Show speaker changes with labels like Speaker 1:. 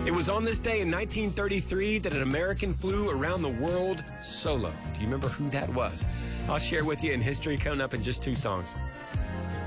Speaker 1: It was on this day in 1933 that an American flew around the world solo. Do you remember who that was? I'll share with you in history coming up in just 2 songs.